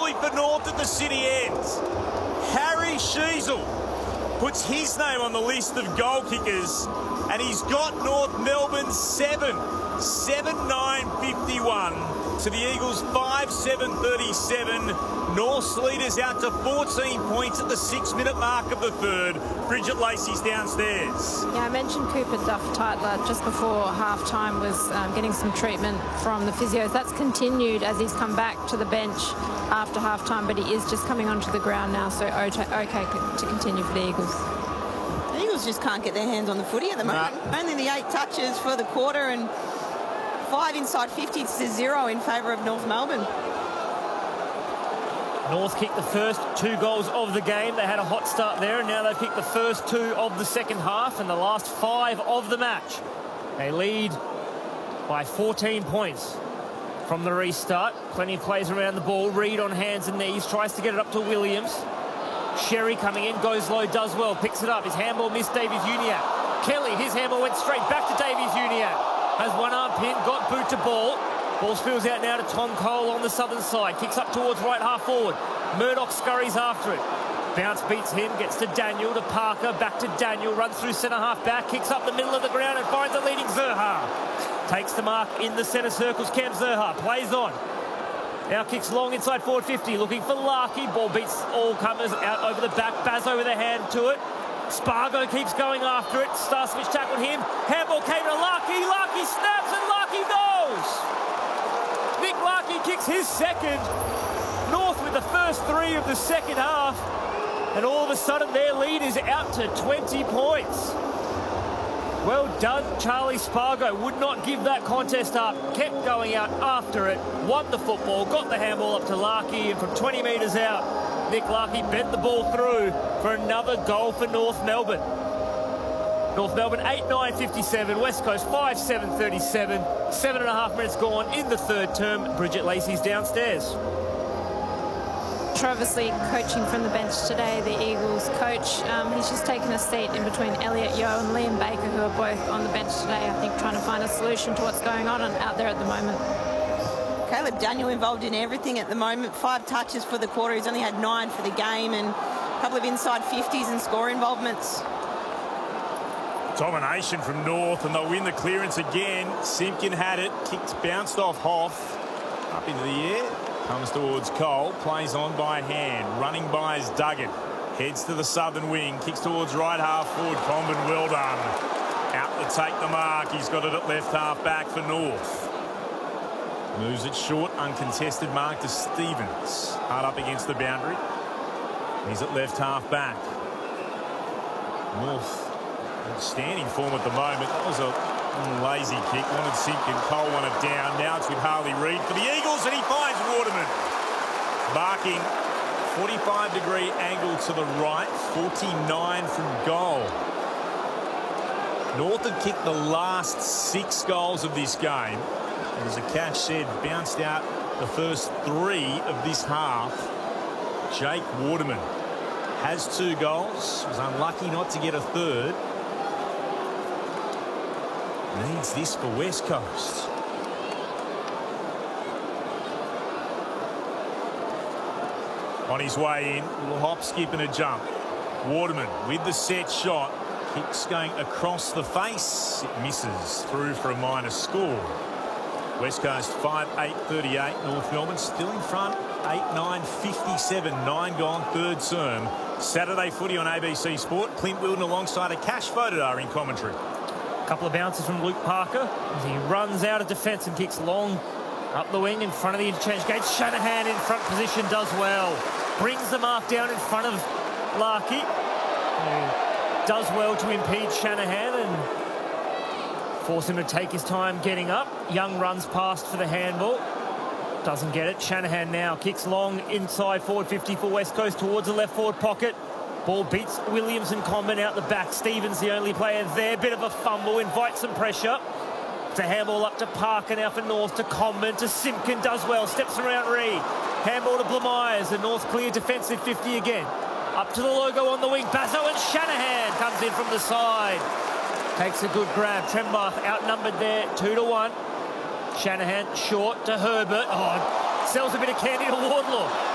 lovely for North at the city end. Harry Sheasel puts his name on the list of goal kickers, and he's got North Melbourne 7-9-51 to the Eagles 5-7-37. North's leaders out to 14 points at the 6-minute mark of the third. Bridget Lacey's downstairs. Yeah, I mentioned Cooper Duff-Tytler just before half-time was getting some treatment from the physios. That's continued as he's come back to the bench after half-time, but he is just coming onto the ground now, so okay to continue for the Eagles. The Eagles just can't get their hands on the footy at the moment. Only the 8 touches for the quarter and 5 inside 50 to 0 in favour of North Melbourne. North kicked the first 2 goals of the game. They had a hot start there, and now they've kicked the first 2 of the second half and the last 5 of the match. They lead by 14 points from the restart. Plenty of plays around the ball. Reid on hands and knees, tries to get it up to Williams. Sherry coming in, goes low, does well, picks it up. His handball missed Davies-Uniacke. Kelly, his handball went straight back to Davies-Uniacke. Has one arm pinned, got boot to ball. Ball spills out now to Tom Cole on the southern side. Kicks up towards right half forward. Murdoch scurries after it. Bounce beats him, gets to Daniel, to Parker, back to Daniel, runs through centre half back, kicks up the middle of the ground and finds the leading Zurhaar. Takes the mark in the centre circles, Cam Zurhaar, plays on. Now kicks long inside forward 50, looking for Larkey. Ball beats all comers out over the back. Baz over the hand to it. Spargo keeps going after it. Starsmith tackled him. Handball came to Larkey. Larkey snaps and Larkey goes. Nick Larkey kicks his second. North with the first 3 of the second half. And all of a sudden their lead is out to 20 points. Well done, Charlie Spargo. Would not give that contest up. Kept going out after it. Won the football. Got the handball up to Larkey. And from 20 metres out, Nick Larkey bent the ball through for another goal for North Melbourne. North Melbourne 8-9-57. West Coast 5-7-37. 7.5 minutes gone in the third term. Bridget Lacey's downstairs. Travis Lee coaching from the bench today, the Eagles coach. He's just taken a seat in between Elliot Yeo and Liam Baker, who are both on the bench today, I think trying to find a solution to what's going on out there at the moment. Caleb Daniel involved in everything at the moment. 5 touches for the quarter. He's only had 9 for the game and a couple of inside 50s and score involvements. Domination from North, and they'll win the clearance again. Simpkin had it, kicked, bounced off Hoff, up into the air. Comes towards Cole, plays on by hand, running by is Duggan, heads to the southern wing, kicks towards right half forward, Comben, well done. Out to take the mark, he's got it at left half back for North. Moves it short, uncontested mark to Stevens, hard up against the boundary. He's at left half back. North, outstanding form at the moment. That was a lazy kick, wanted Simpkin, Cole wanted down. Now it's with Harley Reid for the Eagles, and he finds Waterman. Barking, 45-degree angle to the right, 49 from goal. North had kicked the last 6 goals of this game. And as Akash said, bounced out the first 3 of this half. Jake Waterman has 2 goals, was unlucky not to get a third. Needs this for West Coast. On his way in, little hop, skip and a jump. Waterman with the set shot. Kicks going across the face. It misses through for a minus score. West Coast 5-8-38. North Melbourne still in front. 8-9-57. 9 gone, third term. Saturday footy on ABC Sport. Clint Wilden alongside Akash Fodedar in commentary. A couple of bounces from Luke Parker as he runs out of defence and kicks long up the wing in front of the interchange gate. Shanahan in front position does well. Brings the mark down in front of Larkey. Who does well to impede Shanahan and force him to take his time getting up. Young runs past for the handball. Doesn't get it. Shanahan now kicks long inside forward 50 for West Coast towards the left forward pocket. Ball beats Williams and Comben out the back. Stevens the only player there. Bit of a fumble, invites some pressure. It's a handball up to Parker now for North, to Comben, to Simpkin, does well, steps around Reid. Handball to Blamires, and North clear defensive 50 again. Up to the logo on the wing, Bazzo, and Shanahan comes in from the side. Takes a good grab. Trembath outnumbered there, 2-1. Shanahan short to Herbert. Oh, sells a bit of candy to Wardlaw.